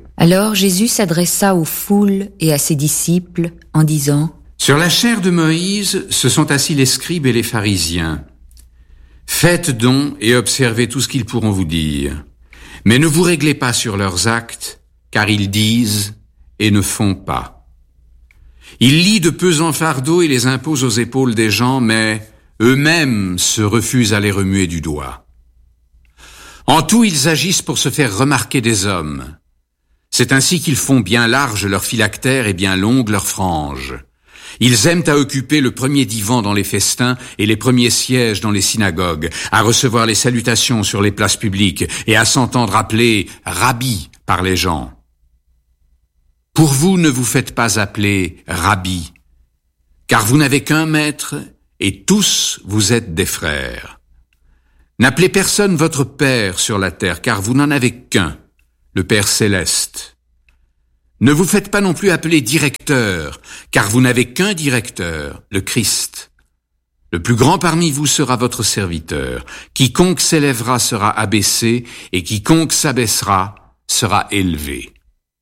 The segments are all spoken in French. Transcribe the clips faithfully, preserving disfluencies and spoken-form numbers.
Alors Jésus s'adressa aux foules et à ses disciples en disant : Sur la chaire de Moïse se sont assis les scribes et les pharisiens. Faites donc et observez tout ce qu'ils pourront vous dire. Mais ne vous réglez pas sur leurs actes, car ils disent et ne font pas. Ils lient de pesants fardeaux et les imposent aux épaules des gens, mais eux-mêmes se refusent à les remuer du doigt. En tout, ils agissent pour se faire remarquer des hommes. C'est ainsi qu'ils font bien large leurs phylactères et bien longues leurs franges. Ils aiment à occuper le premier divan dans les festins et les premiers sièges dans les synagogues, à recevoir les salutations sur les places publiques et à s'entendre appeler « Rabbi » par les gens. Pour vous, ne vous faites pas appeler « Rabbi », car vous n'avez qu'un maître et tous vous êtes des frères. N'appelez personne votre Père sur la terre, car vous n'en avez qu'un, le Père céleste. Ne vous faites pas non plus appeler directeur, car vous n'avez qu'un directeur, le Christ. Le plus grand parmi vous sera votre serviteur. Quiconque s'élèvera sera abaissé, et quiconque s'abaissera sera élevé.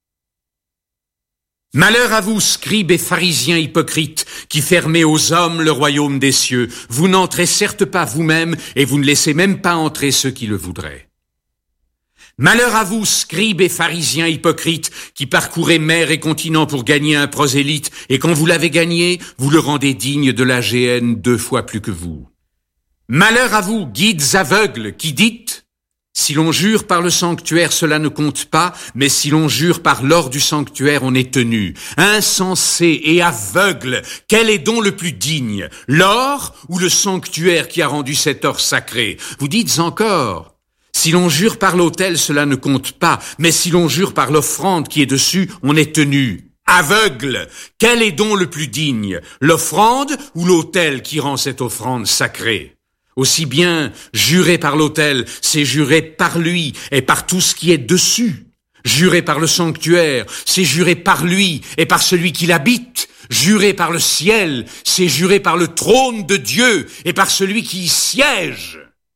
Malheur à vous, scribes et pharisiens hypocrites, qui fermez aux hommes le royaume des cieux. Vous n'entrez certes pas vous-même, et vous ne laissez même pas entrer ceux qui le voudraient. Malheur à vous, scribes et pharisiens hypocrites, qui parcourez mer et continent pour gagner un prosélyte, et quand vous l'avez gagné, vous le rendez digne de la géhenne deux fois plus que vous. Malheur à vous, guides aveugles, qui dites : si l'on jure par le sanctuaire, cela ne compte pas, mais si l'on jure par l'or du sanctuaire, on est tenu. Insensé et aveugle, quel est donc le plus digne, l'or ou le sanctuaire qui a rendu cet or sacré ? Vous dites encore : si l'on jure par l'autel, cela ne compte pas, mais si l'on jure par l'offrande qui est dessus, on est tenu. Aveugle, quel est donc le plus digne, l'offrande ou l'autel qui rend cette offrande sacrée ? Aussi bien, jurer par l'autel, c'est jurer par lui et par tout ce qui est dessus. Jurer par le sanctuaire, c'est jurer par lui et par celui qui l'habite. Jurer par le ciel, c'est jurer par le trône de Dieu et par celui qui y siège.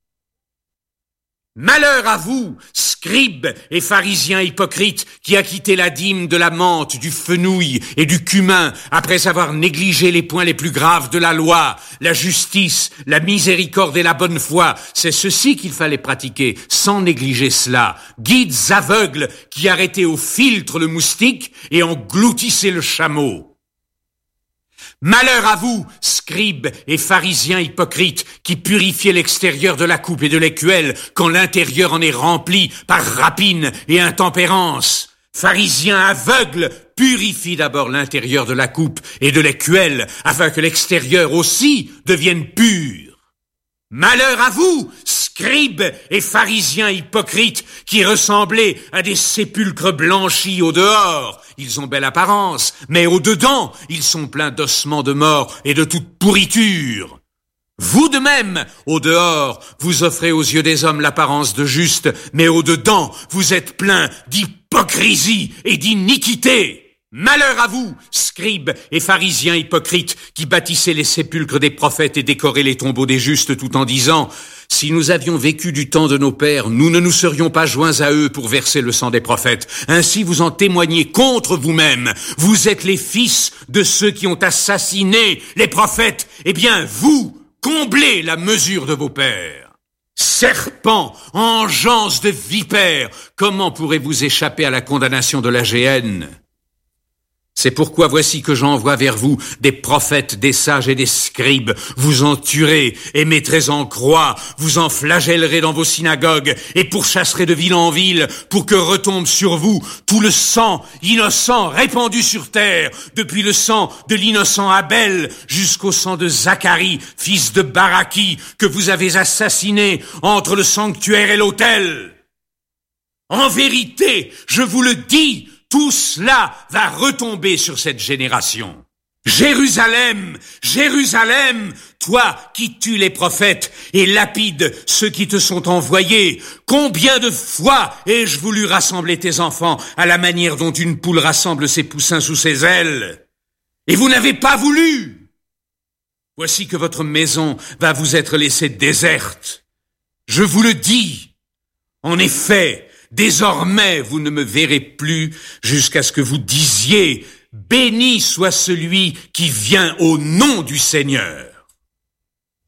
Malheur à vous, scribes et pharisiens hypocrites, qui acquittez la dîme de la menthe, du fenouil et du cumin, après avoir négligé les points les plus graves de la loi, la justice, la miséricorde et la bonne foi. C'est ceci qu'il fallait pratiquer, sans négliger cela. Guides aveugles, qui arrêtez au filtre le moustique et engloutissez le chameau. Malheur à vous, scribes et pharisiens hypocrites, qui purifiez l'extérieur de la coupe et de l'écuelle, quand l'intérieur en est rempli par rapine et intempérance. Pharisiens aveugles, purifie d'abord l'intérieur de la coupe et de l'écuelle, afin que l'extérieur aussi devienne pur. Malheur à vous, scribes et pharisiens hypocrites, qui ressemblez à des sépulcres blanchis au dehors. Ils ont belle apparence, mais au dedans, ils sont pleins d'ossements de mort et de toute pourriture. Vous de même, au dehors, vous offrez aux yeux des hommes l'apparence de juste, mais au dedans, vous êtes pleins d'hypocrisie et d'iniquité. Malheur à vous, scribes et pharisiens hypocrites, qui bâtissez les sépulcres des prophètes et décorez les tombeaux des justes tout en disant : si nous avions vécu du temps de nos pères, nous ne nous serions pas joints à eux pour verser le sang des prophètes. Ainsi vous en témoignez contre vous-même. Vous êtes les fils de ceux qui ont assassiné les prophètes. Eh bien, vous, comblez la mesure de vos pères. Serpents, engeance de vipères, comment pourrez-vous échapper à la condamnation de la géhenne ? C'est pourquoi voici que j'envoie vers vous des prophètes, des sages et des scribes. Vous en tuerez et mettrez en croix, vous en flagellerez dans vos synagogues et pourchasserez de ville en ville pour que retombe sur vous tout le sang innocent répandu sur terre, depuis le sang de l'innocent Abel jusqu'au sang de Zacharie, fils de Baraki, que vous avez assassiné entre le sanctuaire et l'autel. En vérité, je vous le dis, tout cela va retomber sur cette génération. Jérusalem, Jérusalem, toi qui tues les prophètes et lapides ceux qui te sont envoyés, combien de fois ai-je voulu rassembler tes enfants à la manière dont une poule rassemble ses poussins sous ses ailes, et vous n'avez pas voulu. Voici que votre maison va vous être laissée déserte. Je vous le dis, en effet, Désormais, vous ne me verrez plus jusqu'à ce que vous disiez « Béni soit celui qui vient au nom du Seigneur ».